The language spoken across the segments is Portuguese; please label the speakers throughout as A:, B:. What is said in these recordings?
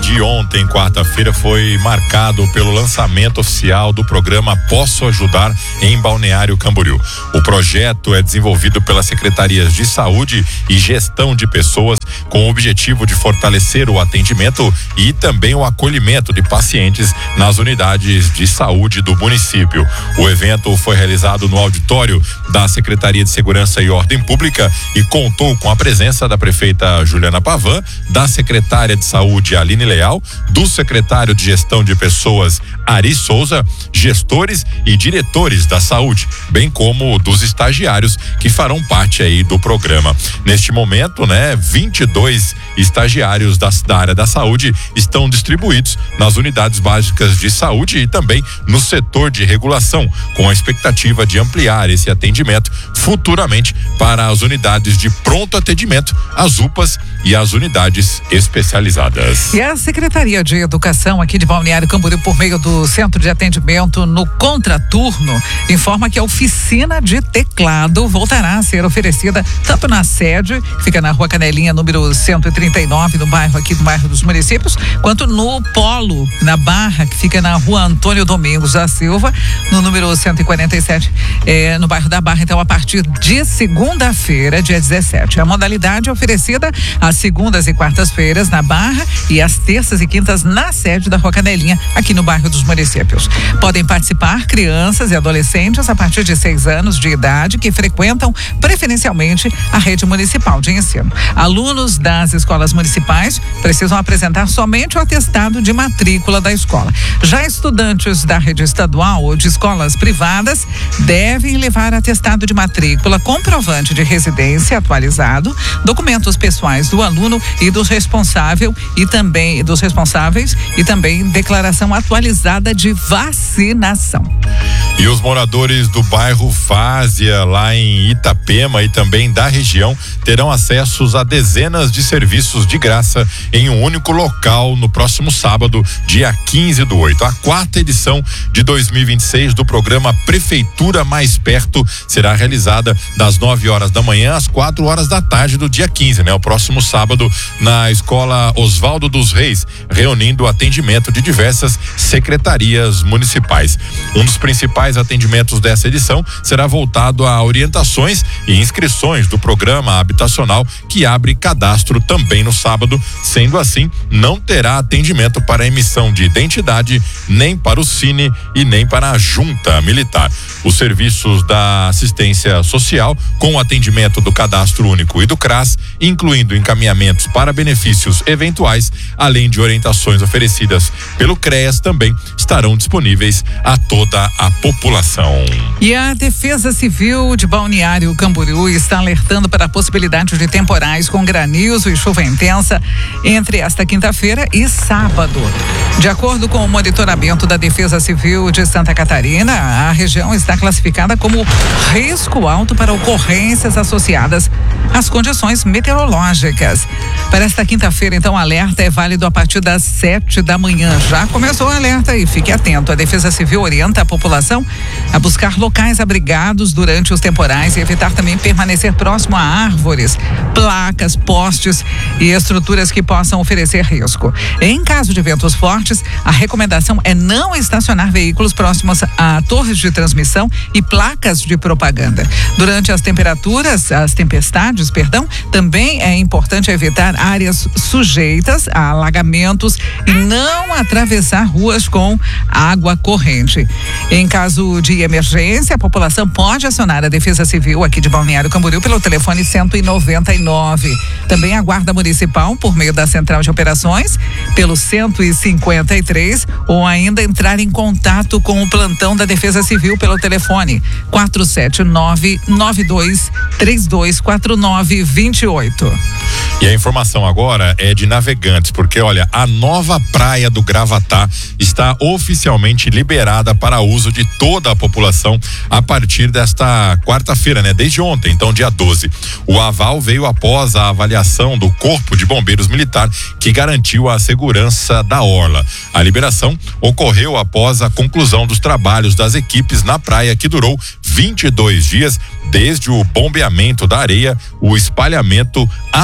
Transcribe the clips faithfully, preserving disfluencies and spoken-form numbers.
A: de ontem, quarta-feira, foi marcado pelo lançamento oficial do programa Posso Ajudar em Balneário Camboriú. O projeto é desenvolvido pelas Secretarias de Saúde e Gestão de Pessoas com o objetivo de fortalecer o atendimento e também o acolhimento de pacientes nas unidades de saúde do município. O evento foi realizado no auditório da Secretaria de Segurança e Ordem Pública e contou com a presença da prefeita Juliana Pavan, da secretária de Saúde Aline Leal, do secretário de Gestão de Pessoas Ari Souza, gestores e diretores da saúde, bem como dos estagiários que farão parte aí do programa. Neste momento, né, vinte e dois estagiários da, da área da saúde estão distribuídos nas unidades básicas de saúde e também no setor de regulação, com a expectativa de ampliar esse atendimento futuramente para as unidades de pronto atendimento, as U P As e as unidades especializadas.
B: E a Secretaria de Educação aqui de Balneário Camboriú, por meio do Centro de Atendimento no Contraturno, informa que a oficina de teclado voltará a ser oferecida tanto na sede, que fica na Rua Canelinha, número cento e trinta e nove, no bairro aqui do bairro dos Municípios, quanto no Polo, na Barra, que fica na Rua Antônio Domingos da Silva, no número cento e quarenta e sete, eh, no bairro da Barra. Então, a partir de segunda-feira, dia dezessete. A modalidade é oferecida às segundas e quartas-feiras na Barra e às terças e quintas na sede da Rua Canelinha, aqui no bairro dos Municípios. Podem participar crianças e adolescentes a partir de seis anos de idade que frequentam preferencialmente a rede municipal de ensino. Alunos das escolas municipais precisam apresentar somente o atestado de matrícula da escola. Já estudantes da rede estadual ou de escolas privadas devem levar atestado de matrícula, comprovante de residência atualizado, documentos pessoais do aluno e dos responsável e também dos responsáveis e também declaração atualizada de vacinação.
A: E os moradores do bairro Várzea, lá em Itapema e também da região, terão acessos a dezenas de serviços de graça em um único local no próximo sábado, dia quinze do oito. A quarta edição de dois mil e vinte e seis do programa Prefeitura Mais Perto será realizada das nove horas da manhã às quatro horas da tarde do dia quinze, né? O próximo sábado, na Escola Oswaldo dos Reis, reunindo o atendimento de diversas secretarias municipais. Um dos principais atendimentos dessa edição será voltado a orientações e inscrições do programa habitacional, que abre cadastro também no sábado. Sendo assim, não terá atendimento para emissão de identidade, nem para o Cine e nem para a Junta Militar. Os serviços da assistência social, com o atendimento do Cadastro Único e do C R A S, incluindo encaminhamentos para benefícios eventuais, além de orientações oferecidas pelo C R E A S, também estarão disponíveis a toda a população.
B: E a Defesa Civil de Balneário Camboriú está alertando para a possibilidade de temporais com granizo e chuva intensa entre esta quinta-feira e sábado. De acordo com o monitoramento da Defesa Civil de Santa Catarina, a região está classificada como risco alto para ocorrências associadas às condições meteorológicas. Para esta quinta-feira, então, o alerta é válido a partir das sete da manhã. Já começou o alerta e fique atento. A Defesa Civil orienta a população a buscar locais abrigados durante os temporais e evitar também permanecer próximo a árvores, placas, postes e estruturas que possam oferecer risco. Em caso de ventos fortes, a recomendação é não estacionar veículos próximos a torres de transmissão e placas de propaganda. Durante as temperaturas, as tempestades, perdão, também é importante evitar áreas sujeitas a alagamentos e não atravessar ruas com água corrente. Em caso de emergência, a população pode acionar a Defesa Civil aqui de Balneário Camboriú pelo telefone cento e noventa e nove. Também a Guarda Municipal por meio da Central de Operações pelo cento e cinquenta e três, ou ainda entrar em contato com o plantão da Defesa Civil pelo telefone quatro sete nove, nove dois três dois quatro nove dois oito.
A: E a informação agora é de Navegantes, porque olha, a nova praia do Gravatá está oficialmente liberada para uso de toda a população a partir desta quarta-feira, né? Desde ontem, então dia doze. O aval veio após a avaliação do Corpo de Bombeiros Militar, que garantiu a segurança da orla. A liberação ocorreu após a conclusão dos trabalhos das equipes na praia, que durou vinte e dois dias, desde o bombeamento da areia, o espalhamento, assentamento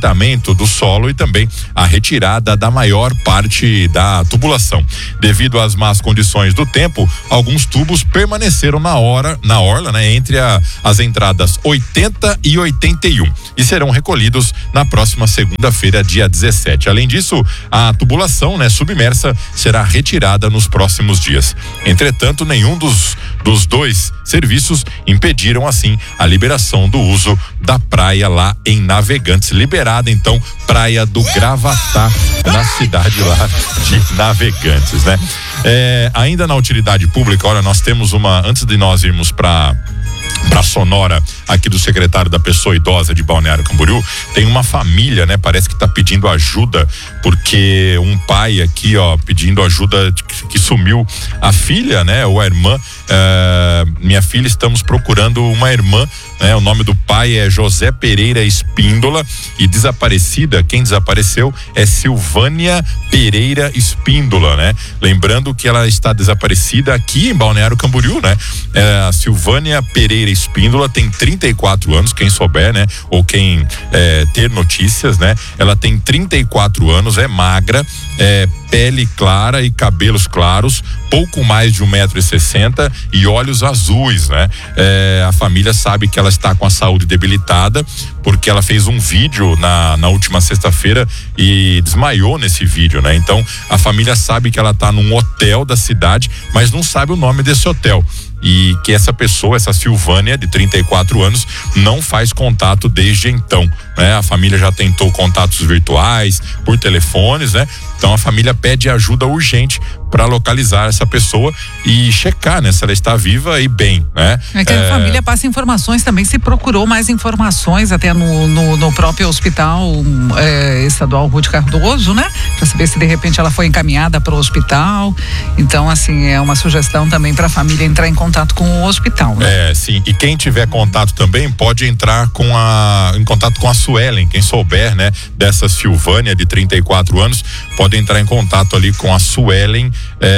A: rebaixamento do solo e também a retirada da maior parte da tubulação. Devido às más condições do tempo, alguns tubos permaneceram na hora, na orla, né, entre a, as entradas oitenta e oitenta e um e serão recolhidos na próxima segunda-feira, dia dezessete. Além disso, a tubulação, né, submersa será retirada nos próximos dias. Entretanto, nenhum dos dos dois serviços impediram assim a liberação do uso da praia lá em Navegantes. Liberada então Praia do Gravatá, na cidade lá de Navegantes, né? É, ainda na utilidade pública, olha, nós temos uma, antes de nós irmos para para Sonora, aqui do secretário da Pessoa Idosa de Balneário Camboriú, tem uma família, né? Parece que tá pedindo ajuda, porque um pai aqui, ó, pedindo ajuda que, que sumiu a filha, né? Ou a irmã, uh, minha filha, estamos procurando uma irmã, né? O nome do pai é José Pereira Espíndola e desaparecida, quem desapareceu é Silvânia Pereira Espíndola, né? Lembrando que ela está desaparecida aqui em Balneário Camboriú, né? É, a Silvânia Pereira Espíndola tem trinta e quatro anos, quem souber, né? Ou quem é, ter notícias, né? Ela tem trinta e quatro anos, é magra, é, pele clara e cabelos claros, pouco mais de um metro e sessenta e olhos azuis, né? É, a família sabe que ela está com a saúde debilitada, porque ela fez um vídeo na, na última sexta-feira e desmaiou nesse vídeo, né? Então, a família sabe que ela está num hotel da cidade, mas não sabe o nome desse hotel. E que essa pessoa, essa Silvânia, de trinta e quatro anos, não faz contato desde então, né? A família já tentou contatos virtuais, por telefones, né? Então a família pede ajuda urgente para localizar essa pessoa e checar, né, se ela está viva e bem, né?
B: É que a é... família passa informações também, se procurou mais informações até no, no, no próprio hospital é, estadual Ruth Cardoso, né? Para saber se de repente ela foi encaminhada para o hospital. Então, assim, é uma sugestão também para a família entrar em contato com o hospital, né?
A: É, sim. E quem tiver contato também pode entrar com a, em contato com a Suelen, quem souber, né, dessa Silvânia de trinta e quatro anos, pode entrar em contato ali com a Suelen,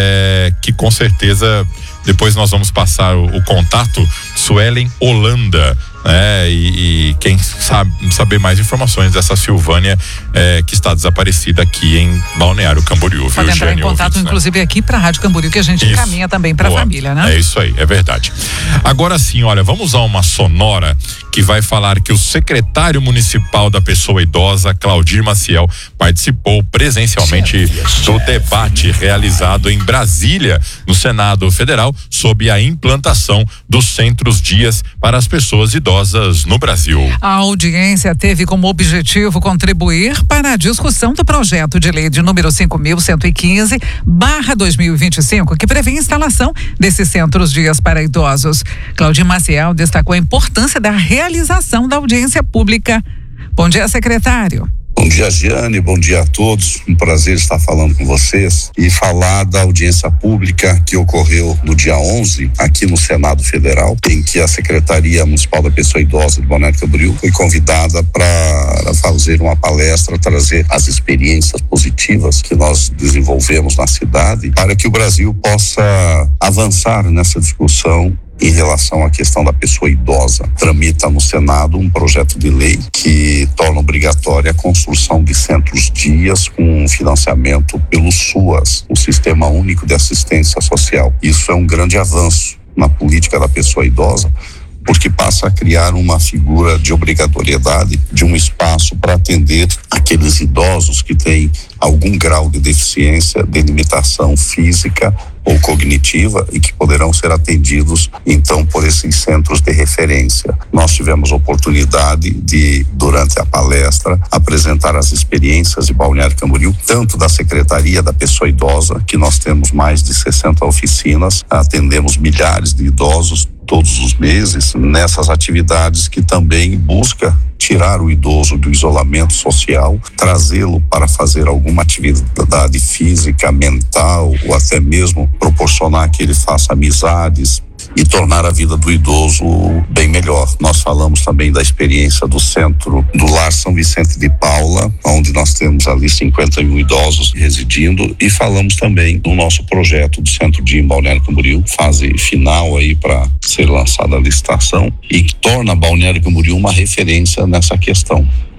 A: é, que com certeza depois nós vamos passar o, o contato, Suelen Holanda, né? E, e quem sabe saber mais informações dessa Silvânia é, que está desaparecida aqui em Balneário Camboriú.
B: Pode
A: viu,
B: entrar
A: Gênio,
B: em contato,
A: ouvintes,
B: inclusive, né? Aqui para a Rádio Camboriú, que a gente isso. encaminha também para a família, né?
A: É isso aí, é verdade. Agora sim, olha, vamos a uma sonora que vai falar que o secretário municipal da Pessoa Idosa, Claudir Maciel, participou presencialmente do debate realizado em Brasília, no Senado Federal, sobre a implantação dos centros dias para as pessoas idosas no Brasil.
B: A audiência teve como objetivo contribuir para a discussão do projeto de lei de número cinco mil cento e quinze barra dois mil e vinte e cinco, que prevê a instalação desses centros dias para idosos. Claudir Maciel destacou a importância da realização da audiência pública. Bom dia, secretário.
C: Bom dia, Giane, bom dia a todos. Um prazer estar falando com vocês e falar da audiência pública que ocorreu no dia onze, aqui no Senado Federal, em que a Secretaria Municipal da Pessoa Idosa de Balneário Camboriú foi convidada para fazer uma palestra, trazer as experiências positivas que nós desenvolvemos na cidade, para que o Brasil possa avançar nessa discussão em relação à questão da pessoa idosa. Tramita no Senado um projeto de lei que torna obrigatória a construção de centros dias com financiamento pelo SUAS, o Sistema Único de Assistência Social. Isso é um grande avanço na política da pessoa idosa, porque passa a criar uma figura de obrigatoriedade de um espaço para atender aqueles idosos que têm algum grau de deficiência, de limitação física ou cognitiva e que poderão ser atendidos então por esses centros de referência. Nós tivemos a oportunidade de, durante a palestra, apresentar as experiências de Balneário Camboriú, tanto da Secretaria da Pessoa Idosa, que nós temos mais de sessenta oficinas, atendemos milhares de idosos todos os meses nessas atividades que também busca tirar o idoso do isolamento social, trazê-lo para fazer alguma atividade física, mental, ou até mesmo proporcionar que ele faça amizades e tornar a vida do idoso bem melhor. Nós falamos também da experiência do centro do Lar São Vicente de Paula, onde nós temos ali cinquenta e um idosos residindo, e falamos também do nosso projeto do Centro de Balneário Camboriú, fase final aí para ser lançada a licitação, e que torna Balneário Camboriú uma referência nessa questão.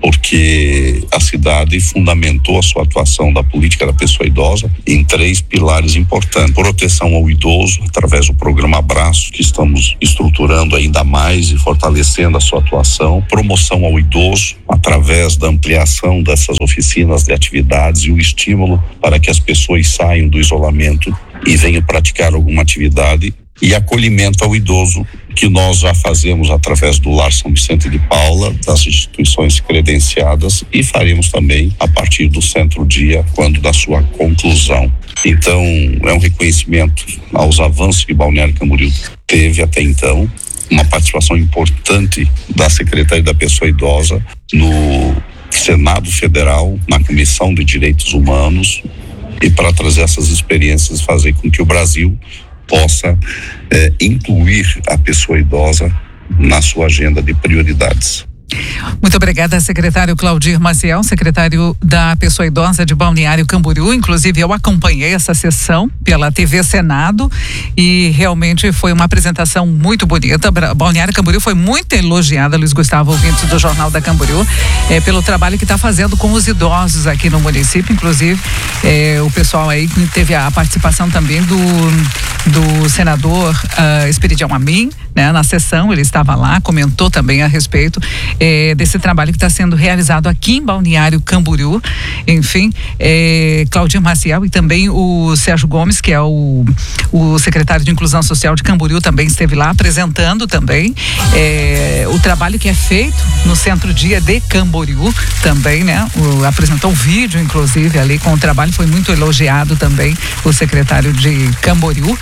C: porque a cidade fundamentou a sua atuação da política da pessoa idosa em três pilares importantes: proteção ao idoso através do programa Abraço, que estamos estruturando ainda mais e fortalecendo a sua atuação; promoção ao idoso através da ampliação dessas oficinas de atividades e o estímulo para que as pessoas saiam do isolamento e venham praticar alguma atividade; e acolhimento ao idoso, que nós já fazemos através do Lar São Vicente de Paula, das instituições credenciadas, e faremos também a partir do Centro-Dia, quando da sua conclusão. Então, é um reconhecimento aos avanços que Balneário Camboriú teve até então, uma participação importante da Secretaria da Pessoa Idosa no Senado Federal, na Comissão de Direitos Humanos, e para trazer essas experiências e fazer com que o Brasil possa eh, incluir a pessoa idosa na sua agenda de prioridades.
B: Muito obrigada, secretário Claudir Maciel, secretário da Pessoa Idosa de Balneário Camboriú. Inclusive, eu acompanhei essa sessão pela T V Senado e realmente foi uma apresentação muito bonita. Balneário Camboriú foi muito elogiada, Luiz Gustavo, ouvinte do Jornal da Camboriú, é, pelo trabalho que está fazendo com os idosos aqui no município. Inclusive, é, o pessoal aí teve a participação também do, do senador uh, Esperidião Amin, né, na sessão. Ele estava lá, comentou também a respeito É, desse trabalho que está sendo realizado aqui em Balneário Camboriú. Enfim, é, Claudir Maciel e também o Sérgio Gomes, que é o, o secretário de Inclusão Social de Camboriú, também esteve lá apresentando também é, o trabalho que é feito no Centro-Dia de Camboriú também, né? O, apresentou um vídeo, inclusive, ali com o trabalho, foi muito elogiado também o secretário de Camboriú.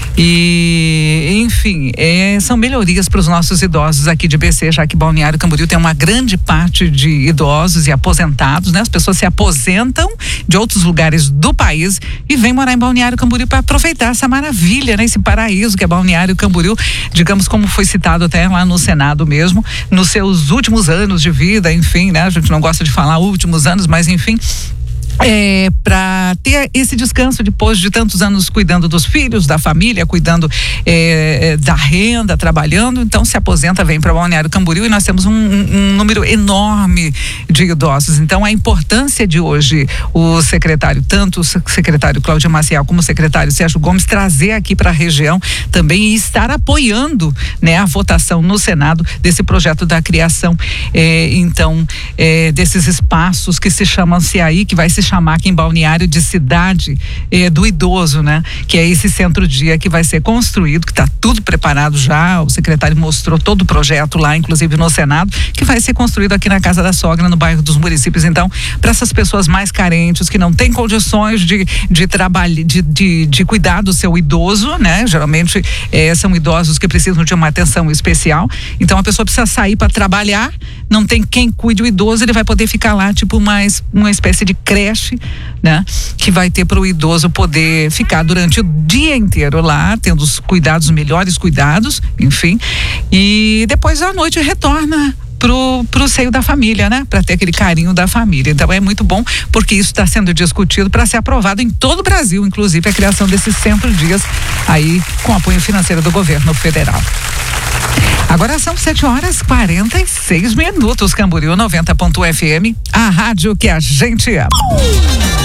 B: E, enfim, é, são melhorias para os nossos idosos aqui de B C, já que Balneário Camboriú tem uma grande parte de idosos e aposentados, né? As pessoas se aposentam de outros lugares do país e vêm morar em Balneário Camboriú para aproveitar essa maravilha, né? Esse paraíso que é Balneário Camboriú, digamos, como foi citado até lá no Senado mesmo, nos seus últimos anos de vida, enfim, né? A gente não gosta de falar últimos anos, mas enfim, É, para ter esse descanso depois de tantos anos cuidando dos filhos, da família, cuidando é, da renda, trabalhando. Então se aposenta, vem para Balneário Camboriú e nós temos um, um, um número enorme de idosos. Então a importância de hoje o secretário, tanto o secretário Claudir Maciel como o secretário Sérgio Gomes, trazer aqui para a região também e estar apoiando, né, a votação no Senado desse projeto da criação é, então é, desses espaços que se chamam-se aí, que vai se chamar aqui em Balneário de Cidade eh, do Idoso, né? Que é esse centro-dia que vai ser construído, que está tudo preparado já. O secretário mostrou todo o projeto lá, inclusive no Senado, que vai ser construído aqui na Casa da Sogra, no bairro dos Municípios. Então, para essas pessoas mais carentes, que não têm condições de, de trabalho, de, de, de cuidar do seu idoso, né? Geralmente eh, são idosos que precisam de uma atenção especial. Então, a pessoa precisa sair para trabalhar, não tem quem cuide o idoso, ele vai poder ficar lá, tipo, mais uma espécie de creche, né? Que vai ter para o idoso poder ficar durante o dia inteiro lá, tendo os cuidados, melhores cuidados, enfim, e depois à noite retorna pro, pro seio da família, né? Para ter aquele carinho da família. Então é muito bom, porque isso está sendo discutido para ser aprovado em todo o Brasil, inclusive a criação desses centro-dias aí com apoio financeiro do governo federal. Agora são sete horas e quarenta e seis minutos. Camboriú noventa ponto F M, a rádio que a gente ama.